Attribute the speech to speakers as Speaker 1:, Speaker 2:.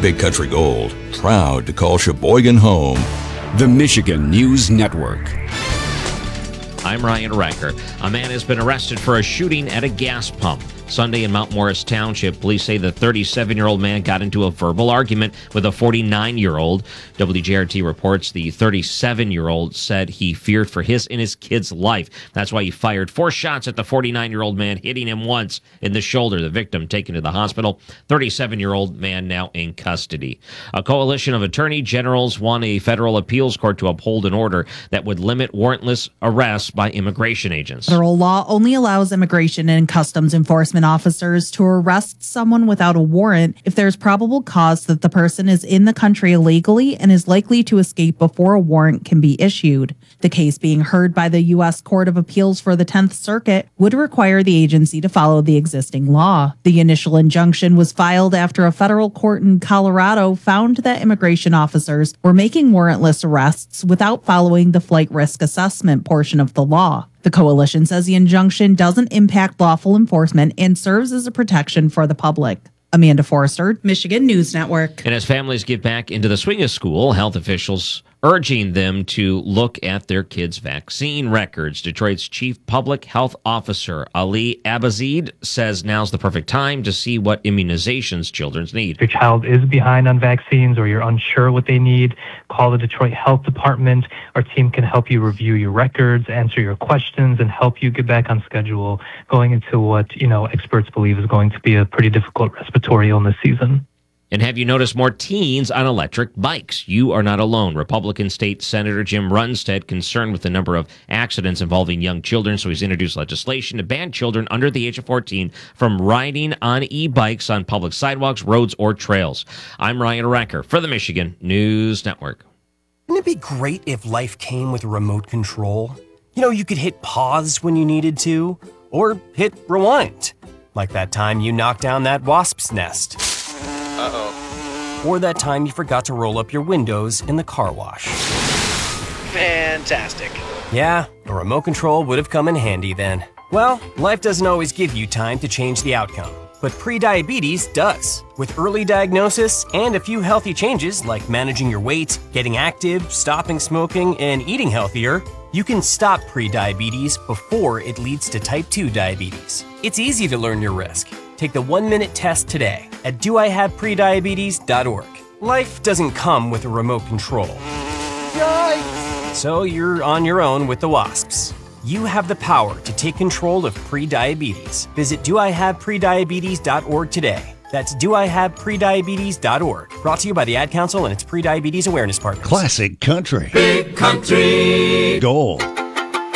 Speaker 1: Big Country Gold, proud to call Sheboygan home.
Speaker 2: The Michigan News Network.
Speaker 3: I'm Ryan Recker. A man has been arrested for a shooting at a gas pump. Sunday in Mount Morris Township, police say the 37-year-old man got into a verbal argument with a 49-year-old. WJRT reports the 37-year-old said he feared for his and his kid's life. That's why he fired 4 shots at the 49-year-old man, hitting him once in the shoulder. The victim taken to the hospital. 37-year-old man now in custody. A coalition of attorney generals won a federal appeals court to uphold an order that would limit warrantless arrests by immigration agents.
Speaker 4: Federal law only allows immigration and customs enforcement officers to arrest someone without a warrant if there's probable cause that the person is in the country illegally and is likely to escape before a warrant can be issued. The case being heard by the U.S. Court of Appeals for the 10th Circuit would require the agency to follow the existing law. The initial injunction was filed after a federal court in Colorado found that immigration officers were making warrantless arrests without following the flight risk assessment portion of the law. The coalition says the injunction doesn't impact lawful enforcement and serves as a protection for the public. Amanda Forrester, Michigan News Network.
Speaker 3: And as families get back into the swing of school, health officials urging them to look at their kids' vaccine records. Detroit's chief public health officer, Ali Abazid, says now's the perfect time to see what immunizations children need.
Speaker 5: If your child is behind on vaccines or you're unsure what they need, call the Detroit Health Department. Our team can help you review your records, answer your questions, and help you get back on schedule going into what, experts believe is going to be a pretty difficult respiratory illness season.
Speaker 3: And have you noticed more teens on electric bikes? You are not alone. Republican State Senator Jim Runstead, concerned with the number of accidents involving young children, so he's introduced legislation to ban children under the age of 14 from riding on e-bikes on public sidewalks, roads, or trails. I'm Ryan Recker for the Michigan News Network.
Speaker 6: Wouldn't it be great if life came with a remote control? You could hit pause when you needed to, or hit rewind. Like that time you knocked down that wasp's nest. Uh-oh. Or that time you forgot to roll up your windows in the car wash.
Speaker 7: Fantastic.
Speaker 6: Yeah, a remote control would have come in handy then. Well, life doesn't always give you time to change the outcome, but prediabetes does. With early diagnosis and a few healthy changes like managing your weight, getting active, stopping smoking, and eating healthier, you can stop prediabetes before it leads to type 2 diabetes. It's easy to learn your risk. Take the 1-minute test today at doihaveprediabetes.org. Life doesn't come with a remote control. Yikes! So you're on your own with the wasps. You have the power to take control of prediabetes. Visit doihaveprediabetes.org today. That's doihaveprediabetes.org. Brought to you by the Ad Council and its Prediabetes Awareness Partners.
Speaker 8: Classic Country.
Speaker 9: Big Country
Speaker 8: Gold.